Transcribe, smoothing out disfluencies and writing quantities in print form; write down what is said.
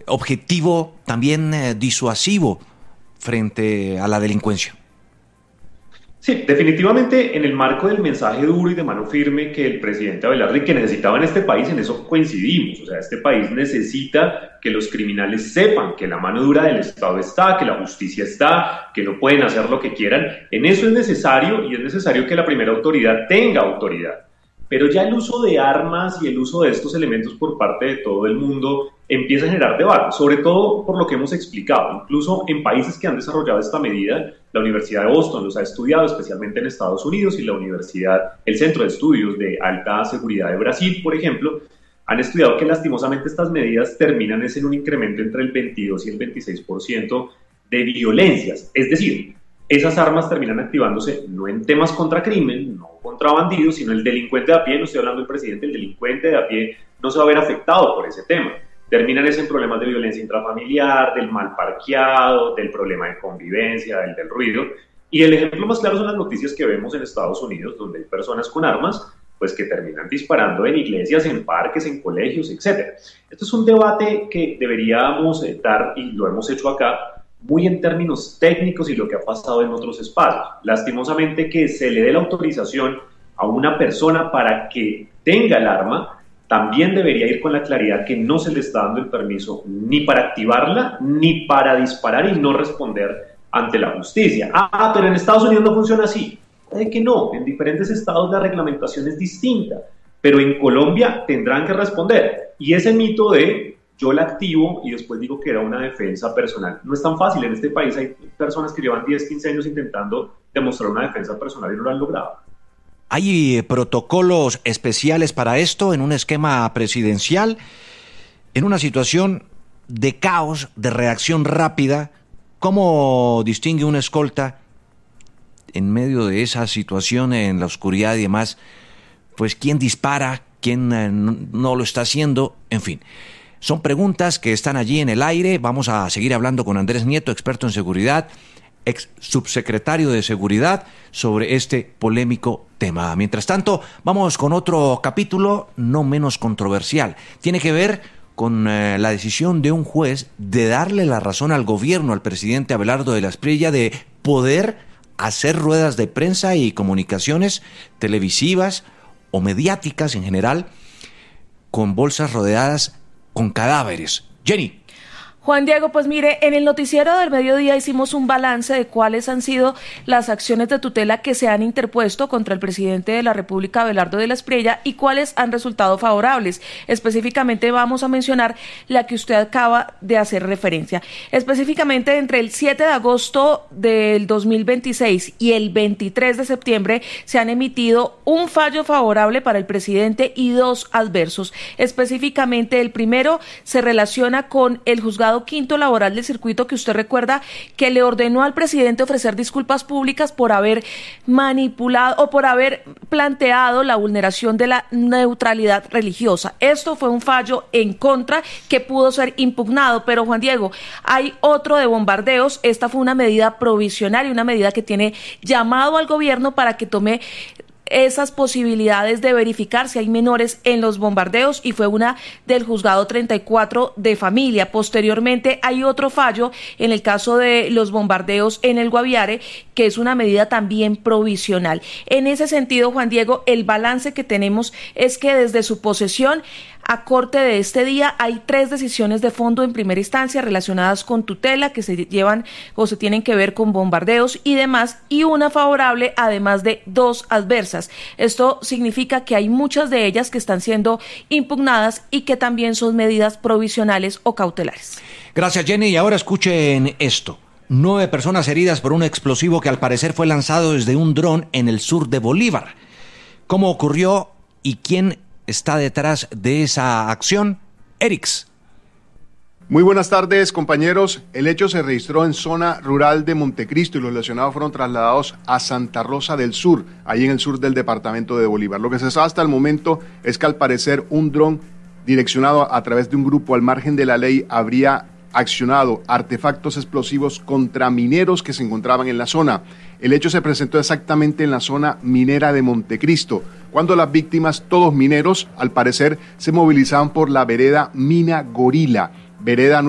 objetivo también disuasivo frente a la delincuencia. Sí, definitivamente en el marco del mensaje duro y de mano firme que el presidente Abelardo y que necesitaba en este país, en eso coincidimos. O sea, este país necesita que los criminales sepan que la mano dura del Estado está, que la justicia está, que no pueden hacer lo que quieran. En eso es necesario, y es necesario que la primera autoridad tenga autoridad. Pero ya el uso de armas y el uso de estos elementos por parte de todo el mundo empieza a generar debate, sobre todo por lo que hemos explicado. Incluso en países que han desarrollado esta medida, la Universidad de Boston los ha estudiado, especialmente en Estados Unidos, y el Centro de Estudios de Alta Seguridad de Brasil, por ejemplo, han estudiado que lastimosamente estas medidas terminan en un incremento entre el 22 y el 26% de violencias. Es decir, esas armas terminan activándose no en temas contra crimen, no contra bandidos, sino el delincuente de a pie, no estoy hablando del presidente, el delincuente de a pie no se va a ver afectado por ese tema. Terminan en problemas de violencia intrafamiliar, del mal parqueado, del problema de convivencia, del ruido. Y el ejemplo más claro son las noticias que vemos en Estados Unidos, donde hay personas con armas, pues que terminan disparando en iglesias, en parques, en colegios, etc. Esto es un debate que deberíamos dar, y lo hemos hecho acá, muy en términos técnicos y lo que ha pasado en otros espacios. Lastimosamente, que se le dé la autorización a una persona para que tenga el arma, también debería ir con la claridad que no se le está dando el permiso ni para activarla, ni para disparar y no responder ante la justicia. Pero en Estados Unidos no funciona así. Puede que no, en diferentes estados la reglamentación es distinta, pero en Colombia tendrán que responder. Y ese mito de yo la activo y después digo que era una defensa personal, no es tan fácil. En este país hay personas que llevan 10, 15 años intentando demostrar una defensa personal y no lo han logrado. ¿Hay protocolos especiales para esto en un esquema presidencial? En una situación de caos, de reacción rápida, ¿cómo distingue un escolta en medio de esa situación, en la oscuridad y demás? Pues quién dispara, quién no lo está haciendo, en fin. Son preguntas que están allí en el aire. Vamos a seguir hablando con Andrés Nieto, experto en seguridad, ex subsecretario de Seguridad, sobre este polémico tema. Mientras tanto, vamos con otro capítulo no menos controversial. Tiene que ver con la decisión de un juez de darle la razón al gobierno, al presidente Abelardo de la Espriella, de poder hacer ruedas de prensa y comunicaciones televisivas o mediáticas en general con bolsas rodeadas con cadáveres. Jenny. Juan Diego, pues mire, en el noticiero del mediodía hicimos un balance de cuáles han sido las acciones de tutela que se han interpuesto contra el presidente de la República, Abelardo de la Espriella, y cuáles han resultado favorables. Específicamente vamos a mencionar la que usted acaba de hacer referencia. Específicamente entre el 7 de agosto del 2026 y el 23 de septiembre se han emitido un fallo favorable para el presidente y dos adversos. Específicamente el primero se relaciona con el juzgado quinto laboral del circuito, que usted recuerda que le ordenó al presidente ofrecer disculpas públicas por haber manipulado o por haber planteado la vulneración de la neutralidad religiosa. Esto fue un fallo en contra que pudo ser impugnado, pero Juan Diego, hay otro de bombardeos. Esta fue una medida provisional y una medida que tiene llamado al gobierno para que tome esas posibilidades de verificar si hay menores en los bombardeos, y fue una del juzgado 34 de familia. Posteriormente hay otro fallo en el caso de los bombardeos en el Guaviare, que es una medida también provisional. En ese sentido, Juan Diego, el balance que tenemos es que desde su posesión a corte de este día hay 3 decisiones de fondo en primera instancia relacionadas con tutela que se llevan o se tienen que ver con bombardeos y demás, y una favorable además de 2 adversas. Esto significa que hay muchas de ellas que están siendo impugnadas y que también son medidas provisionales o cautelares. Gracias, Jenny. Y ahora escuchen esto. 9 personas heridas por un explosivo que al parecer fue lanzado desde un dron en el sur de Bolívar. ¿Cómo ocurrió y quién está detrás de esa acción? Erix. Muy buenas tardes, compañeros. El hecho se registró en zona rural de Montecristo y los lesionados fueron trasladados a Santa Rosa del Sur, ahí en el sur del departamento de Bolívar. Lo que se sabe hasta el momento es que al parecer un dron direccionado a través de un grupo al margen de la ley habría accionado artefactos explosivos contra mineros que se encontraban en la zona. El hecho se presentó exactamente en la zona minera de Montecristo, cuando las víctimas, todos mineros, al parecer, se movilizaban por la vereda Mina Gorila, vereda